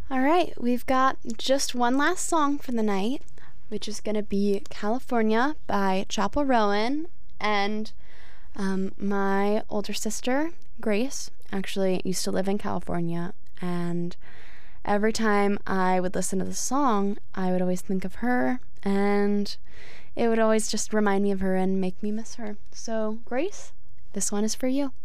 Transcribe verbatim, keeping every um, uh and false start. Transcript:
All right, we've got just one last song for the night, which is going to be California by Chapel Rowan. And um, my older sister, Grace, actually used to live in California. And every time I would listen to the song, I would always think of her. And it would always just remind me of her and make me miss her. So, Grace, this one is for you.